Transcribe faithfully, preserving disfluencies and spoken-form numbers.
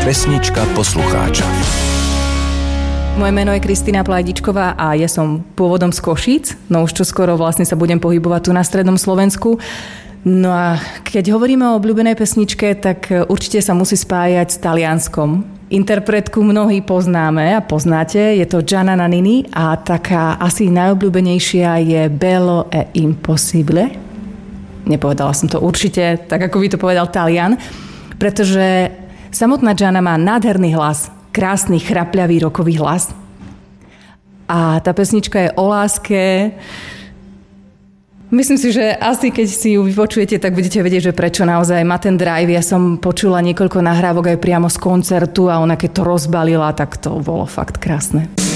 Pesnička poslucháča. Moje meno je Kristína Plajdičková a ja som pôvodom z Košíc, no už čoskoro vlastne sa budem pohybovať tu na strednom Slovensku. No a keď hovoríme o obľúbenej pesničke, tak určite sa musí spájať s Talianskom. Interpretku mnohí poznáme a poznáte, je to Gianna Nannini a taká asi najobľúbenejšia je Bello e Impossibile. Nepovedala som to určite, tak ako by to povedal Talian, pretože samotná Gianna má nádherný hlas, krásny, chrapľavý, rokový hlas. A tá pesnička je o láske. Myslím si, že asi keď si ju vypočujete, tak budete vedieť, že prečo naozaj má ten drive. Ja som počula niekoľko nahrávok aj priamo z koncertu a ona keď to rozbalila, tak to bolo fakt krásne.